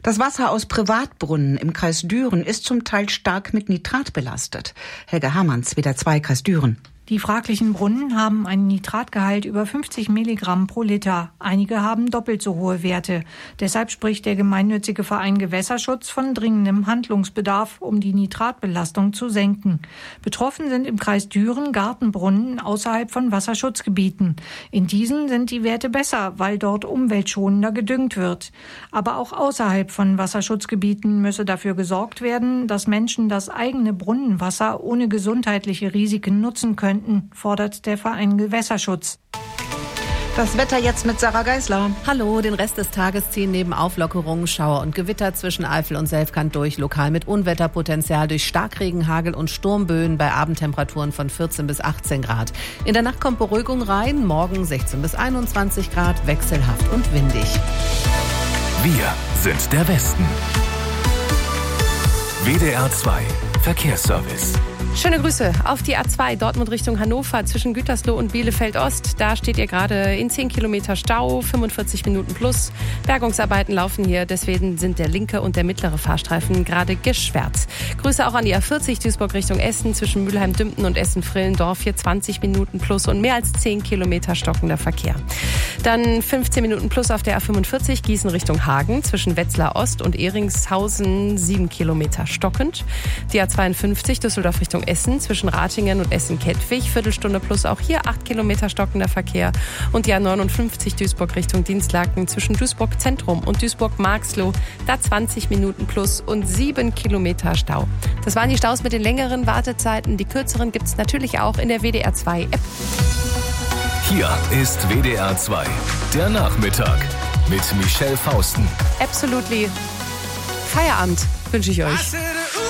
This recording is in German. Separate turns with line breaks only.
Das Wasser aus Privatbrunnen im Kreis Düren ist zum Teil stark mit Nitrat belastet. Helga Hermanns, WDR 2, Kreis Düren.
Die fraglichen Brunnen haben einen Nitratgehalt über 50 Milligramm pro Liter. Einige haben doppelt so hohe Werte. Deshalb spricht der gemeinnützige Verein Gewässerschutz von dringendem Handlungsbedarf, um die Nitratbelastung zu senken. Betroffen sind im Kreis Düren Gartenbrunnen außerhalb von Wasserschutzgebieten. In diesen sind die Werte besser, weil dort umweltschonender gedüngt wird. Aber auch außerhalb von Wasserschutzgebieten müsse dafür gesorgt werden, dass Menschen das eigene Brunnenwasser ohne gesundheitliche Risiken nutzen können, fordert der Verein Gewässerschutz.
Das Wetter jetzt mit Sarah Geisler.
Hallo, den Rest des Tages ziehen neben Auflockerungen Schauer und Gewitter zwischen Eifel und Selfkant durch, lokal mit Unwetterpotenzial durch Starkregen, Hagel und Sturmböen bei Abendtemperaturen von 14 bis 18 Grad. In der Nacht kommt Beruhigung rein, morgen 16 bis 21 Grad, wechselhaft und windig.
Wir sind der Westen. WDR 2 Verkehrsservice.
Schöne Grüße auf die A2 Dortmund Richtung Hannover zwischen Gütersloh und Bielefeld-Ost. Da steht ihr gerade in 10 Kilometer Stau, 45 Minuten plus. Bergungsarbeiten laufen hier, deswegen sind der linke und der mittlere Fahrstreifen gerade gesperrt. Grüße auch an die A40 Duisburg Richtung Essen zwischen Mülheim-Dümpten und Essen-Frillendorf. Hier 20 Minuten plus und mehr als 10 Kilometer stockender Verkehr. Dann 15 Minuten plus auf der A45 Gießen Richtung Hagen zwischen Wetzlar Ost und Ehringshausen 7 Kilometer stockend. Die A52 Düsseldorf Richtung Essen zwischen Ratingen und Essen-Kettwig, Viertelstunde plus auch hier 8 Kilometer stockender Verkehr. Und die A59 Duisburg Richtung Dienstlaken zwischen Duisburg Zentrum und Duisburg-Marxloh, da 20 Minuten plus und 7 Kilometer Stau. Das waren die Staus mit den längeren Wartezeiten. Die kürzeren gibt es natürlich auch in der WDR 2 App.
Hier ist WDR 2, der Nachmittag mit Michelle Fausten.
Absolutely. Feierabend wünsche ich euch.